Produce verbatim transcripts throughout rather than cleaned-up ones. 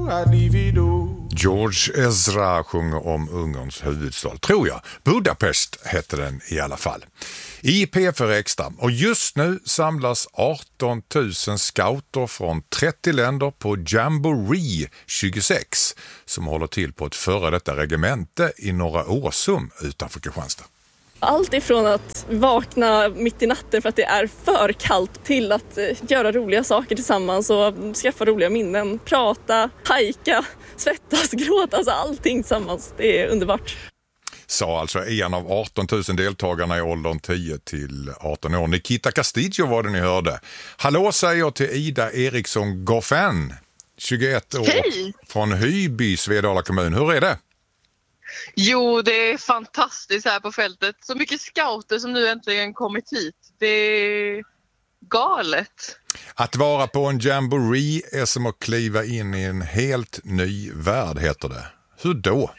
George Ezra sjunger om Ungerns huvudstad, tror jag. Budapest hette den i alla fall. I P fyra Extra. Och just nu samlas arton tusen scouter från trettio länder på Jamboree tjugosex som håller till på ett före detta regemente i Norra Åsum utanför Kristianstad. Allt ifrån att vakna mitt i natten för att det är för kallt till att göra roliga saker tillsammans och skaffa roliga minnen. Prata, hajka, svettas, gråta, alltså allting tillsammans. Det är underbart. Sa alltså en av arton tusen deltagarna i åldern tio till arton år. Nikita Castillo var det ni hörde. Hallå säger jag till Ida Eriksson Goffin, tjugoett år, Hej. Från Hyby, Svedala kommun. Hur är det? Jo, det är fantastiskt här på fältet. Så mycket scouter som nu äntligen kommit hit. Det är galet. Att vara på en jamboree är som att kliva in i en helt ny värld, heter det. Hur då?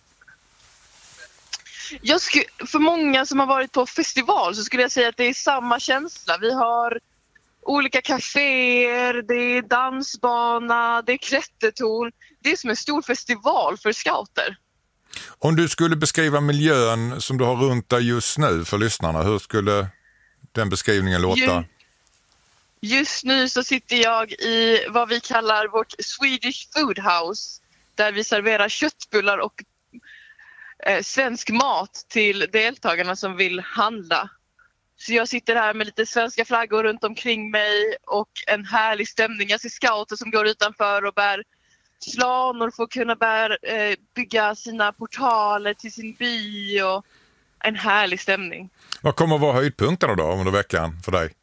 Jag skulle, för många som har varit på festival så skulle jag säga att det är samma känsla. Vi har olika kaféer, det är dansbana, det är klättertorn. Det är som en stor festival för scouter. Om du skulle beskriva miljön som du har runt dig just nu för lyssnarna, hur skulle den beskrivningen låta? Just nu så sitter jag i vad vi kallar vårt Swedish Food House, där vi serverar köttbullar och eh, svensk mat till deltagarna som vill handla. Så jag sitter här med lite svenska flaggor runt omkring mig och en härlig stämning. Jag ser scouter som går utanför och bär slanor för att kunna bär, eh, bygga sina portaler till sin by och en härlig stämning. Vad kommer att vara höjdpunkterna då under veckan för dig?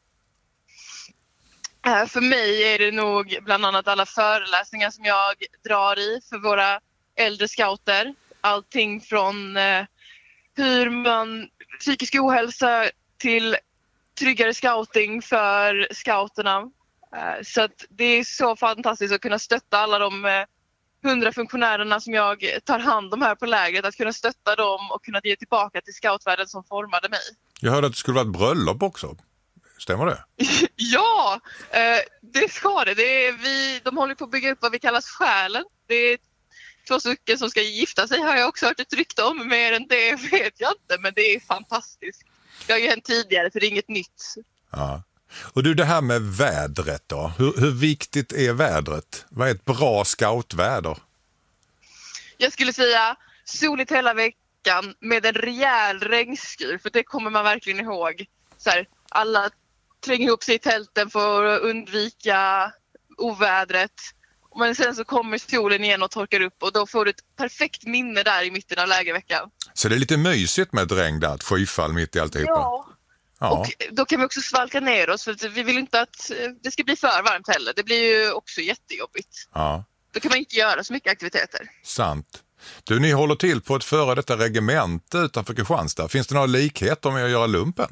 Äh, för mig är det nog bland annat alla föreläsningar som jag drar i för våra äldre scouter. Allting från eh, hur man psykisk ohälsa till tryggare scouting för scouterna. Eh, så att det är så fantastiskt att kunna stötta alla de eh, hundra funktionärerna som jag tar hand om här på lägret. Att kunna stötta dem och kunna ge tillbaka till scoutvärlden som formade mig. Jag hörde att det skulle vara ett bröllop också. Stämmer det? Ja, eh, det ska det. det är vi, de håller på att bygga upp vad vi kallar själen. Det är två stycken som ska gifta sig, har jag också hört ett rykte om. Mer än det vet jag inte, men det är fantastiskt. Det har ju hänt tidigare, så det är inget nytt. Ja. Och du, det här med vädret då. Hur, hur viktigt är vädret? Vad är ett bra scoutväder? Jag skulle säga soligt hela veckan med en rejäl regnskur, för det kommer man verkligen ihåg. Så här, alla tränger ihop sig i tälten för att undvika ovädret. Men sen så kommer solen igen och torkar upp och då får du ett perfekt minne där i mitten av lägerveckan. Så det är lite mysigt med ett regn där, ett skyfall mitt i alltihopa. Ja. Ja, och då kan vi också svalka ner oss, för vi vill inte att det ska bli för varmt heller. Det blir ju också jättejobbigt. Ja. Då kan man inte göra så mycket aktiviteter. Sant. Du, ni håller till på ett före detta regemente utanför Kristianstad. Finns det några likheter med att göra lumpen?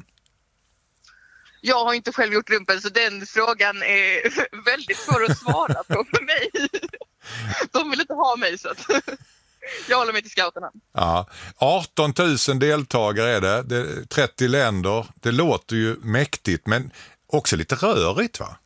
Jag har inte själv gjort lumpen, så den frågan är väldigt svår att svara på för mig. De vill inte ha mig, så att jag håller mig till scouterna. Ja, arton tusen deltagare är det. det är trettio länder. Det låter ju mäktigt, men också lite rörigt, va?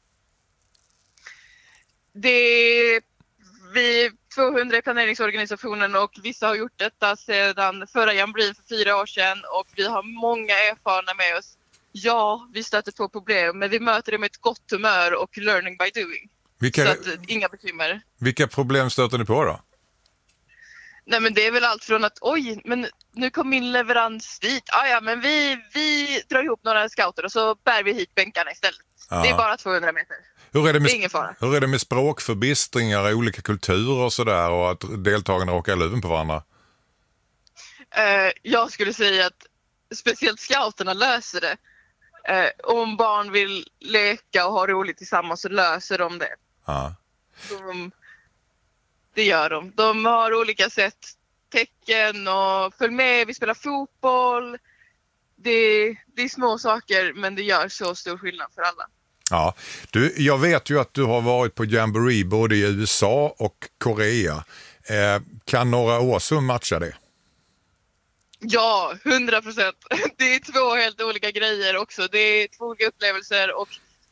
Det är vi tvåhundra i planeringsorganisationen och vissa har gjort detta sedan förra Jamboree för fyra år sedan och vi har många erfarna med oss. Ja, vi stöter på problem, men vi möter det med ett gott humör och learning by doing. Vilka, så att, inga bekymmer. Vilka problem stöter ni på då? Nej, men det är väl allt från att oj, men nu kom min leverans dit. Ah, ja, men vi, vi drar ihop några scouter och så bär vi hit bänkarna istället. Ja. Det är bara tvåhundra meter. Hur är det med, det är ingen fara. Hur är det med språkförbistringar i olika kulturer och sådär och att deltagarna råkar luven på varandra? Uh, jag skulle säga att speciellt scouterna löser det. Uh, om barn vill leka och ha roligt tillsammans så löser de det. Ja. De, det gör de. De har olika sätt, tecken och följ med, vi spelar fotboll. Det, det är små saker, men det gör så stor skillnad för alla. Ja, du, jag vet ju att du har varit på Jamboree både i U S A och Korea. Eh, kan Norra Åsum matcha det? Ja, hundra procent. Det är två helt olika grejer också. Det är två olika upplevelser och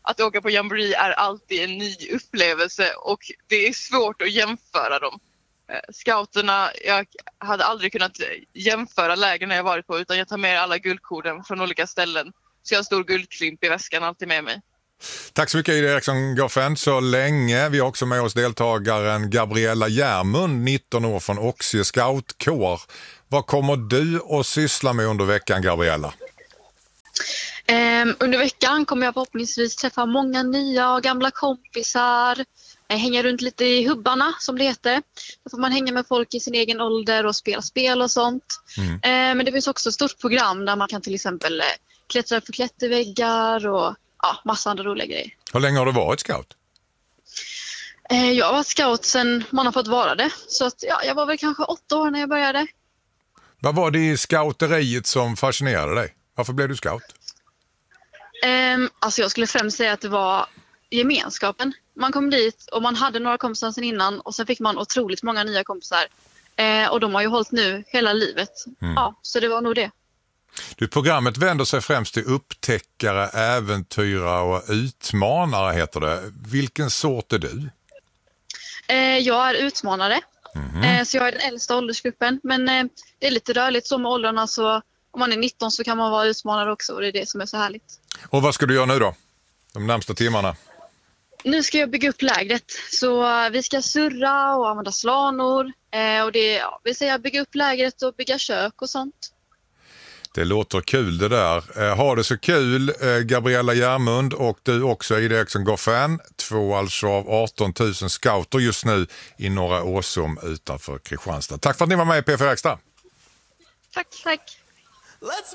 att åka på jamboree är alltid en ny upplevelse och det är svårt att jämföra dem. Scouterna, jag hade aldrig kunnat jämföra lägren jag varit på utan jag tar med alla guldkorden från olika ställen. Så jag har en stor guldklimp i väskan alltid med mig. Tack så mycket Ida Eriksson Goffin så länge. Vi har också med oss deltagaren Gabriella Järmund, nitton år från Oxie Scoutkår. Vad kommer du att syssla med under veckan, Gabriella? Um, under veckan kommer jag förhoppningsvis träffa många nya och gamla kompisar. Jag hänger runt lite i hubbarna som det heter. Då får man hänga med folk i sin egen ålder och spela spel och sånt. Mm. Uh, men det finns också ett stort program där man kan till exempel uh, klättra för klätterväggar och ja, massa andra roliga grejer. Hur länge har du varit scout? Uh, jag har varit scout sedan man har fått vara det. Så att, ja, jag var väl kanske åtta år när jag började. Vad var det i scouteriet som fascinerade dig? Varför blev du scout? Um, alltså jag skulle främst säga att det var gemenskapen. Man kom dit och man hade några kompisar sedan innan och sen fick man otroligt många nya kompisar. Uh, och de har ju hållit nu hela livet. Mm. Ja, så det var nog det. Du, programmet vänder sig främst till upptäckare, äventyrare och utmanare heter det. Vilken sort är du? Uh, jag är utmanare. Mm. Uh, så jag är den äldsta åldersgruppen. Men uh, det är lite rörligt så med åldrarna så om man är nitton så kan man vara utmanare också och det är det som är så härligt. Och vad ska du göra nu då? De närmsta timmarna? Nu ska jag bygga upp lägret. Så vi ska surra och använda slanor. Eh, och det, ja, vi ska bygga upp lägret och bygga kök och sånt. Det låter kul det där. Eh, ha det så kul eh, Gabriella Järmund och du också Ida Eriksson Goffin. Två alltså av arton tusen scouter just nu i Norra Åsum utanför Kristianstad. Tack för att ni var med i P fyra Extra. Tack, tack. Let's